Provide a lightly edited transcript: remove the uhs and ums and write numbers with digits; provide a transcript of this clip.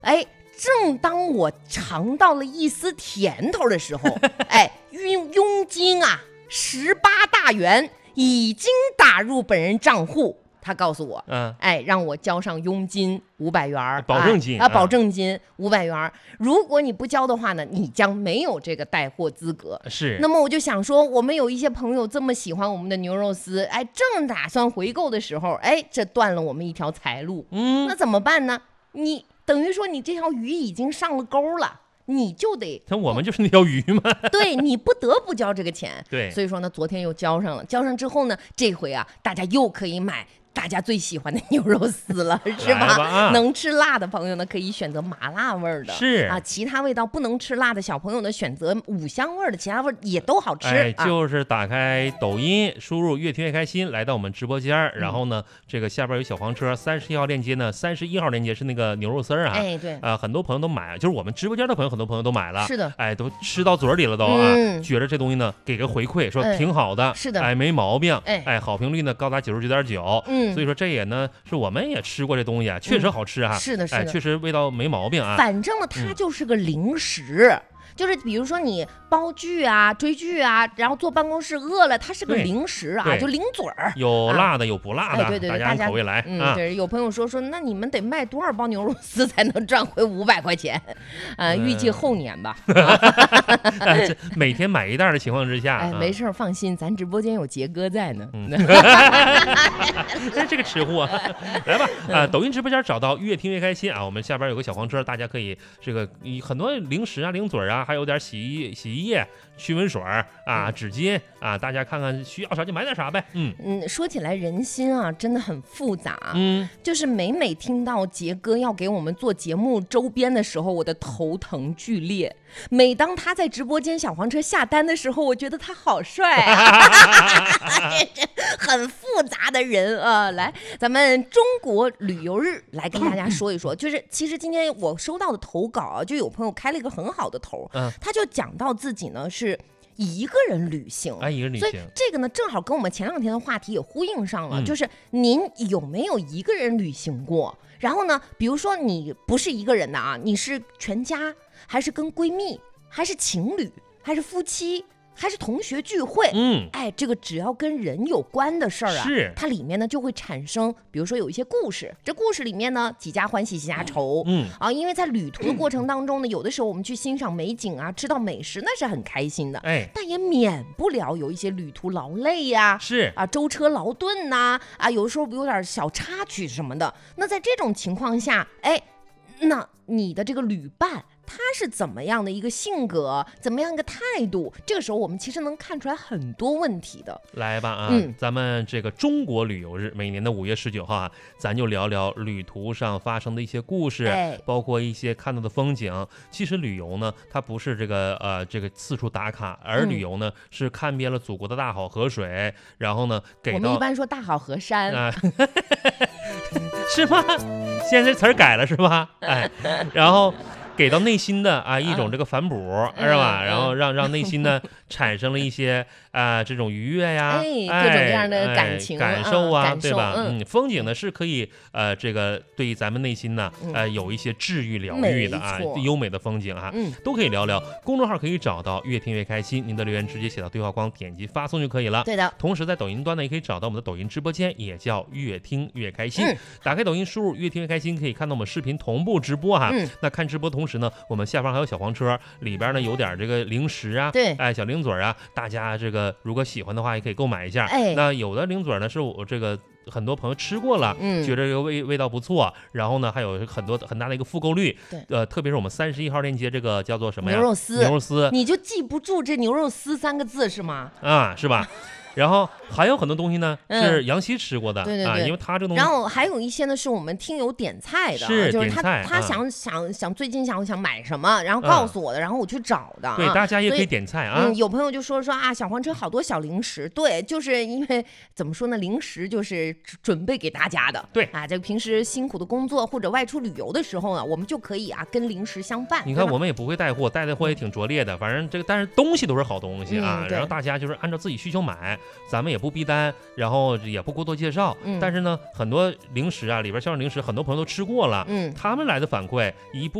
哎，正当我尝到了一丝甜头的时候，佣金啊18大元已经打入本人账户。他告诉我，让我交上佣金500元， 保证金保证金500元。如果你不交的话呢，你将没有这个带货资格。 是。 那么我就想说，我们有一些朋友这么喜欢我们的牛肉丝，正打算回购的时候，这断了我们一条财路。那怎么办呢？你等于说你这条鱼已经上了钩了。你就得， 我们就是那条鱼嘛。 对，你不得不交这个钱。 对， 所以说呢，昨天又交上了，交上之后呢，这回啊，大家又可以买大家最喜欢的牛肉丝了，是吧？能吃辣的朋友呢，可以选择麻辣味的， 是啊，其他味道不能吃辣的小朋友呢，选择五香味的，其他味也都好吃。 就是打开抖音，输入越听越开心，来到我们直播间，然后呢，这个下边有小黄车，31号链接呢，31号链接是那个牛肉丝啊， 对， 很多朋友都买，就是我们直播间的朋友，很多朋友都买了， 是的， 都吃到嘴里了都觉得这东西呢给个回馈，说挺好的， 是的， 没毛病，好评率呢高达99.9%，所以说这也呢是我们也吃过这东西啊，确实好吃啊， 是的， 确实味道没毛病啊。 反正呢，它就是个零食。就是比如说你煲剧啊、追剧啊，然后坐办公室饿了，它是个零食啊，就零嘴儿， 有辣的有不辣的， 对， 大家按口味来。 对，有朋友说，那你们得卖多少包牛肉丝才能赚回500块钱？预计后年吧。 每天买一袋的情况之下， 没事，放心，咱直播间有杰哥在呢。 这个吃货，来吧，抖音直播间找到越听越开心啊！我们下边有个小黄车，大家可以这个很多零食啊、零嘴啊。还有点洗衣液、驱蚊水啊、纸巾啊，大家看看需要啥就买点啥呗。 说起来人心啊，真的很复杂。就是每听到杰哥要给我们做节目周边的时候，我的头疼剧烈。每当他在直播间小黄车下单的时候，我觉得他好帅啊，很复杂的人啊。来，咱们中国旅游日来跟大家说一说，就是其实今天我收到的投稿啊，就有朋友开了一个很好的头，他就讲到自己呢是一个人旅行， 一个人旅行， 所以这个呢正好跟我们前2天的话题也呼应上了，就是您有没有一个人旅行过？然后呢，比如说你不是一个人的啊，你是全家，还是跟闺蜜，还是情侣，还是夫妻，还是同学聚会，这个只要跟人有关的事儿啊，它里面呢就会产生，比如说有一些故事，这故事里面呢几家欢喜几家愁，因为在旅途的过程当中呢，有的时候我们去欣赏美景啊，吃到美食那是很开心的，但也免不了有一些旅途劳累呀，舟车劳顿呐，有的时候有点小插曲什么的。那在这种情况下，那你的这个旅伴他是怎么样的一个性格，怎么样一个态度？这个时候我们其实能看出来很多问题的。 来吧咱们这个中国旅游日，每年的5月19号啊，咱就聊聊旅途上发生的一些故事，包括一些看到的风景。其实旅游呢，它不是这个四处打卡，而旅游呢是看遍了祖国的大好河水，然后呢给到我们一般说大好河山是吗？现在这词儿改了是吧？然后给到内心的一种这个反哺，是吧？然后让内心呢产生了一些这种愉悦呀， 各种各样的感情感受啊，对吧？风景呢是可以这个对于咱们内心呢有一些治愈疗愈的优美的风景都可以聊聊。公众号可以找到越听越开心，您的留言直接写到对话框，点击发送就可以了。 对的。 同时在抖音端呢也可以找到我们的抖音直播间，也叫越听越开心。打开抖音输入越听越开心，可以看到我们视频同步直播那看直播同时呢，我们下方还有小黄车，里边呢有点这个零食啊，小零嘴啊，大家这个如果喜欢的话也可以购买一下。那有的零嘴呢是我这个很多朋友吃过了，觉得这个味道不错，然后呢还有很大的一个复购率。特别是我们31号链接这个叫做什么呀？牛肉丝， 你就记不住这牛肉丝3个字是吗？ 是吧？然后还有很多东西呢是杨希吃过的， 对， 因为他这个东西。 然后还有一些呢是我们听友点菜的，就是他想最近想买什么，然后告诉我的，然后我去找的。 对，大家也可以点菜有朋友就说小黄车好多小零食，对，就是因为怎么说呢，零食就是准备给大家的。 对这个平时辛苦的工作或者外出旅游的时候呢，我们就可以跟零食相伴。 你看我们也不会带货也挺拙劣的，反正但是东西都是好东西然后大家就是按照自己需求买。 咱们也不逼单，然后也不过多介绍。但是呢，很多零食啊，里边销售零食，很多朋友都吃过了。他们来的反馈